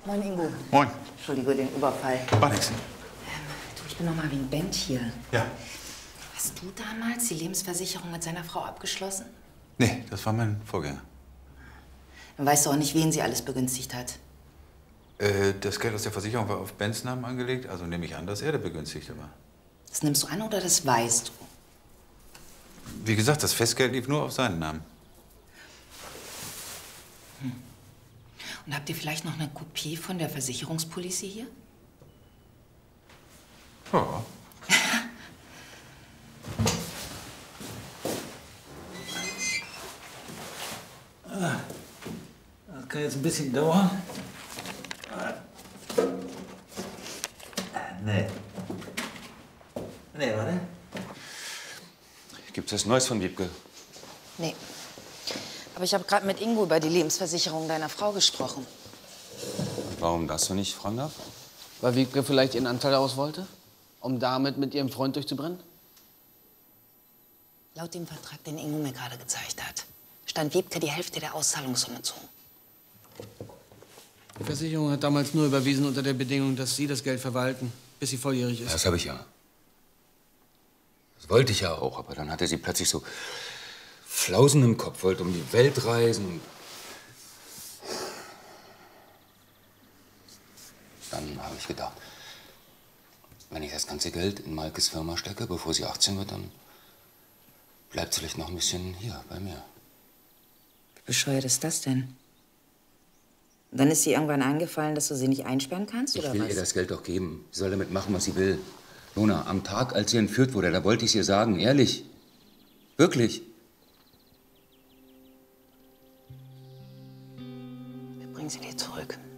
Moin, Ingo. Moin. Entschuldige den Überfall. War nix. Du, ich bin noch mal wegen Bent hier. Ja. Hast du damals die Lebensversicherung mit seiner Frau abgeschlossen? Nee, das war mein Vorgänger. Dann weißt du auch nicht, wen sie alles begünstigt hat. Das Geld aus der Versicherung war auf Bens Namen angelegt, also nehme ich an, dass er der Begünstigte war. Das nimmst du an oder das weißt du? Wie gesagt, das Festgeld lief nur auf seinen Namen. Und habt ihr vielleicht noch eine Kopie von der Versicherungspolice hier? Ja. Das kann jetzt ein bisschen dauern. Nee. Nee, warte. Gibt's was Neues von Wiebke? Nee. Aber ich habe gerade mit Ingo über die Lebensversicherung deiner Frau gesprochen. Warum das so nicht, fragen darf? Weil Wiebke vielleicht ihren Anteil aus wollte? Um damit mit ihrem Freund durchzubrennen? Laut dem Vertrag, den Ingo mir gerade gezeigt hat, stand Wiebke die Hälfte der Auszahlungssumme zu. Die Versicherung hat damals nur überwiesen unter der Bedingung, dass Sie das Geld verwalten, bis sie volljährig ist. Das habe ich ja. Das wollte ich ja auch, aber dann hatte sie plötzlich so Flausen im Kopf, wollte um die Welt reisen. Dann habe ich gedacht, wenn ich das ganze Geld in Malkes Firma stecke, bevor sie 18 wird, dann bleibt sie vielleicht noch ein bisschen hier bei mir. Wie bescheuert ist das denn? Und dann ist dir irgendwann eingefallen, dass du sie nicht einsperren kannst, oder Ich will was? ihr das Geld doch geben. Sie soll damit machen, was sie will. Lona, am Tag, als sie entführt wurde, da wollte ich es ihr sagen, ehrlich. Wirklich. Wir bringen sie dir zurück.